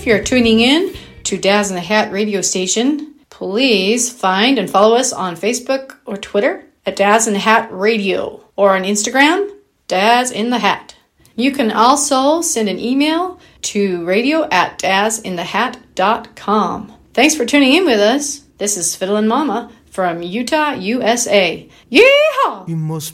if you're tuning in to Daz in the Hat radio station, please find and follow us on Facebook or Twitter at Daz in the Hat Radio, or on Instagram, Daz in the Hat. You can also send an email to radio@dazinthehat.com. Thanks for tuning in with us. This is Fiddlin' Mama from Utah, USA. Yeehaw! You must